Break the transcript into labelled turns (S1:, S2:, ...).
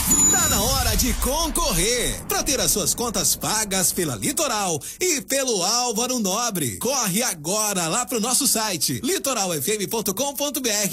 S1: Tá na hora de concorrer. Para ter as suas contas pagas pela Litoral e pelo Álvaro Nobre. Corre agora lá pro nosso site litoralfm.com.br